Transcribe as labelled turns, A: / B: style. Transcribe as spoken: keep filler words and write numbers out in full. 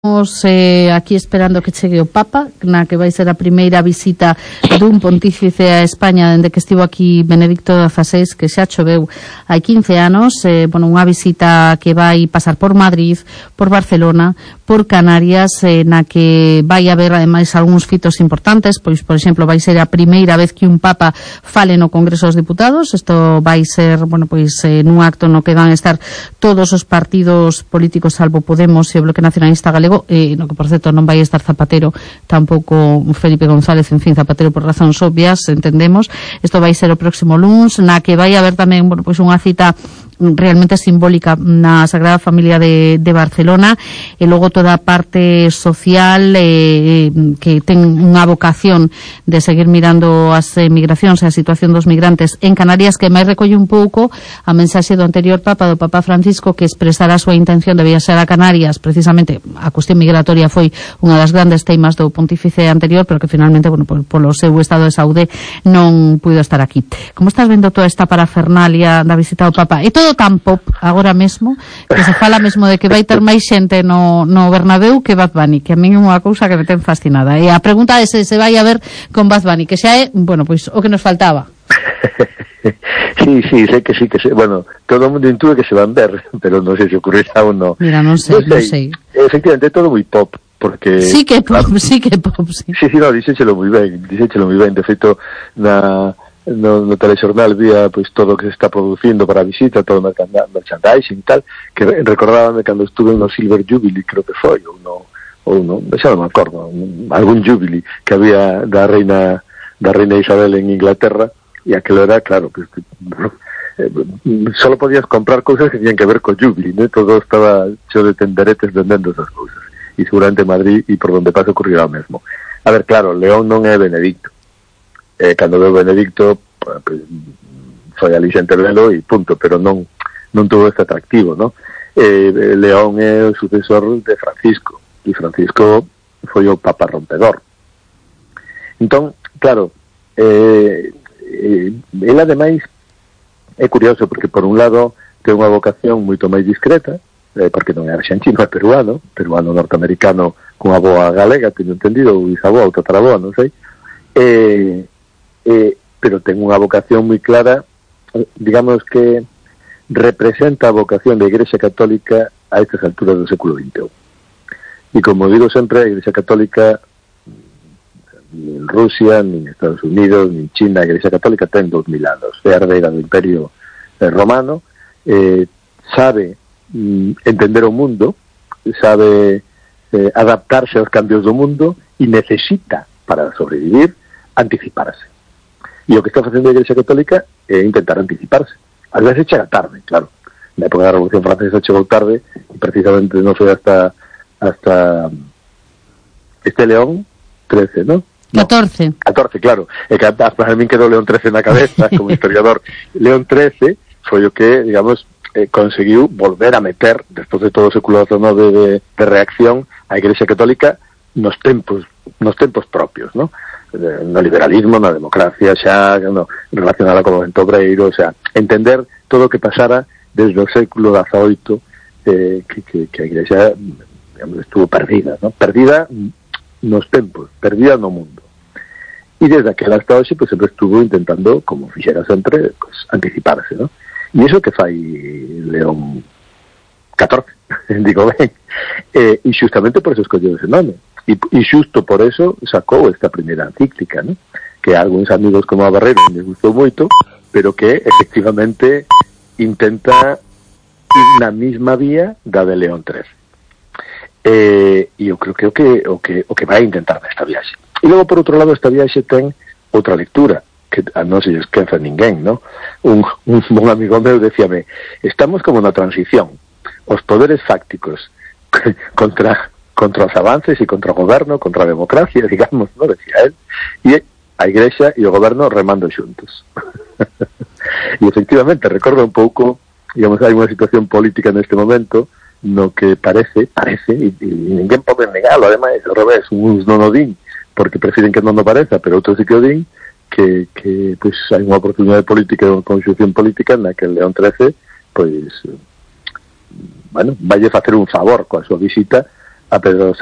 A: Estamos eh, aquí esperando que chegue o Papa, na que vai ser a primeira visita dun pontífice a España dende que estivo aquí Benedicto dieciséis, que xa choveu hai quince anos. eh, bueno, unha visita que vai pasar por Madrid, por Barcelona, por Canarias, eh, na que vai haber ademais algúns fitos importantes. Pois, por exemplo, vai ser a primeira vez que un Papa fale no Congreso dos Diputados. Isto vai ser, bueno, pois eh, nun acto no que van a estar todos os partidos políticos, salvo Podemos e o Bloque Nacionalista Galego, eh, no que, por certo, non vai estar Zapatero, tampouco Felipe González, en fin, Zapatero por razóns obvias, entendemos. Isto vai ser o próximo luns, na que vai haber tamén, bueno, pois unha cita realmente simbólica na Sagrada Familia de, de Barcelona, e logo toda a parte social eh, que ten unha vocación de seguir mirando as eh, migracións e a situación dos migrantes en Canarias, que máis recolle un pouco a mensaxe do anterior Papa, do Papa Francisco, que expresara a súa intención de viaxar a Canarias. Precisamente a cuestión migratoria foi unha das grandes teimas do pontífice anterior, pero que finalmente, bueno, por, polo seu estado de saúde non puido estar aquí. Como estás vendo toda esta parafernalia da visita ao Papa? E todo tan pop agora mesmo, que se fala mesmo de que vai ter máis xente no, no Bernabéu que Bad Bunny, que a min é unha cousa que me ten fascinada. E a pregunta é se se vai a ver con Bad Bunny, que xa é, bueno, pois o que nos faltaba.
B: Sí, sí, sé que sí, que sé. Bueno, todo o mundo intúe que se van ver, pero non sei se ocurrirá ou non.
A: Mira, non sei, non sei.
B: Efectivamente, é todo moi pop, porque...
A: Sí que é pop, claro, sí que é pop, sí.
B: Sí, sí, no, díxechelo moi ben, díxechelo moi ben. De feito, na... No, no telexornal vía pois todo o que se está producindo para a visita, todo o merchandising e tal, que recordábame cando estuve no Silver Jubilee, creo que foi, ou no, ou no, xa non me acordo, algún Jubilee que había da reina da reina Isabel en Inglaterra, e aquilo era, claro, pues, eh, solo podías comprar cousas que tenían que ver co Jubilee, ¿no? Todo estaba cheo de tenderetes vendendo esas cousas, e seguramente Madrid e por donde pase ocurrirá o mesmo. A ver, claro, León non é Benedicto. Eh, cando veo Benedicto, pues, foi ali xente velo e punto, pero non non tuvo este atractivo, ¿no? Eh, León é o sucesor de Francisco, e Francisco foi o Papa rompedor. Entón, claro, eh, eh, el ademais é curioso porque por un lado ten unha vocación moito máis discreta, eh, porque non é arxentino, é peruano, peruano norteamericano con a boa galega, teño entendido, ou isaboa ou tataraboa, non sei, eh, Eh, pero ten unha vocación moi clara, digamos que representa a vocación da Igrexa Católica a estas alturas do século vinte e un. E como digo sempre, a Igrexa Católica, nin Rusia, nin Estados Unidos, nin China, a Igrexa Católica ten dos mil anos, é herdeira do Imperio eh, Romano, eh, sabe mm, entender o mundo, sabe eh, adaptarse aos cambios do mundo e necesita, para sobrevivir, anticiparse. E o que está facendo a Igrexa Católica é intentar anticiparse. Ás veces chega tarde, claro. Na época da Revolución Francesa chegou tarde e precisamente non foi hasta hasta este León trece, ¿no?
A: catorce.
B: No, catorce, claro. E que a mí quedou León trece na cabeza como historiador. León trece foi o que, digamos, eh, conseguiu volver a meter, despois de todo o século diecinueve de, de reacción, a Igrexa Católica nos tempos, nos tempos propios, ¿no? No liberalismo, na democracia xa no, relacionada con o movimento obreiro, o sea, entender todo o que pasara desde o século dezaoito, eh, que, que, que a Igrexa, digamos, estuvo perdida, ¿no? Perdida nos tempos, perdida no mundo. E desde aquela hasta hoxe, pues, sempre estuvo intentando, como fixera sempre, pues, anticiparse, ¿no? E iso que fai León catorce, digo ben, eh, e xustamente por eso escolleu ese nome. E, e xusto por eso sacou esta primeira encíclica, ¿no? Que a algúns amigos como a Barreiro les gustou moito, pero que efectivamente intenta ir na mesma vía da de León trece. Eh, e eu creo que o que o que o que vai intentar nesta viaxe. E logo, por outro lado, esta viaxe ten outra lectura que a non se esqueza ninguén, ¿no? Un, un, un amigo meu decíame, estamos como na transición, os poderes fácticos contra contra os avances e contra o goberno, contra a democracia, digamos, ¿no? Decía él, e a Igrexa e o goberno remando xuntos. E efectivamente, recorda un pouco, digamos, hai unha situación política neste momento no que parece, parece, e, e ninguén pode negalo, ademais, ao revés, uns non o din, porque prefiren que non o pareza, pero outros sí que o din, que, que pues, hai unha oportunidade política, unha conxunción política na que el León trece, pois, bueno, valle facer un favor coa súa visita a Pedro